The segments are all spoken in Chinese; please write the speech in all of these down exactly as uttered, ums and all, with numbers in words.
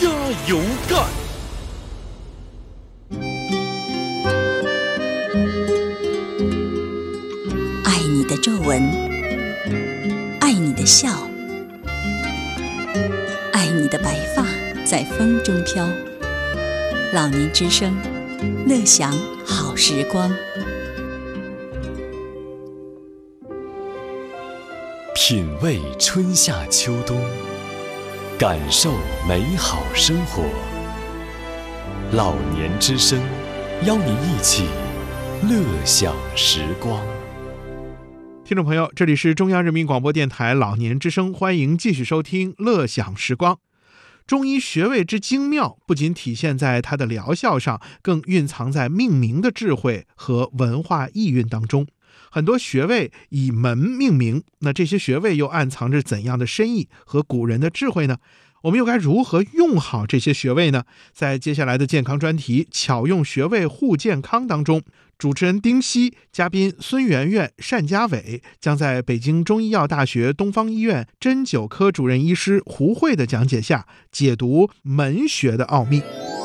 加油干。 爱你的皱纹，爱你的笑，爱你的白发在风中飘。老年之声，乐享好时光。 品味春夏秋冬，感受美好生活。老年之声，邀您一起乐享时光。 听众朋友，这里是中央人民广播电台老年之声，欢迎继续收听乐享时光。中医穴位之精妙，不仅体现在它的疗效上，更蕴藏在命名的智慧和文化意蕴当中。很多穴位以门命名，那这些穴位又暗藏着怎样的深意和古人的智慧呢？我们又该如何用好这些穴位呢？在接下来的健康专题巧用穴位护健康当中，主持人丁希，嘉宾孙媛媛、单家伟将在北京中医药大学东方医院针灸科主任医师胡慧的讲解下，解读门穴的奥秘。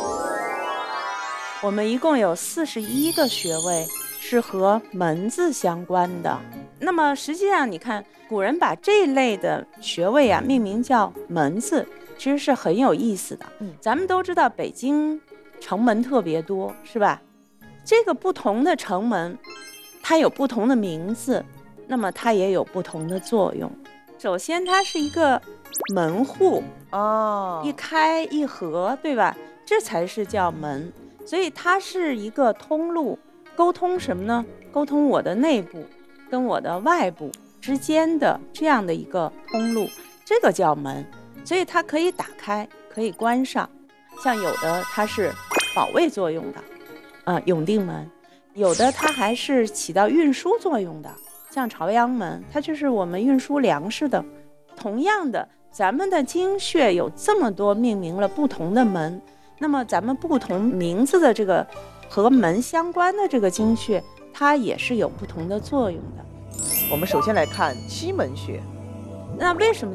我们一共有四十一个穴位是和门字相关的。那么实际上你看，古人把这类的穴位啊命名叫门字，其实是很有意思的。嗯，咱们都知道北京城门特别多，是吧？这个不同的城门，它有不同的名字，那么它也有不同的作用。首先，它是一个门户哦，一开一合，对吧？这才是叫门，所以它是一个通路，沟通什么呢？沟通我的内部跟我的外部之间的这样的一个通路，这个叫门。所以它可以打开，可以关上。像有的它是保卫作用的，呃，永定门；有的它还是起到运输作用的，像朝阳门，它就是我们运输粮食的。同样的，咱们的经穴有这么多命名了不同的门，那么咱们不同名字的这个和门相关的这个经穴，它也是有不同的作用的。 我们首先来看西门穴。 那为什么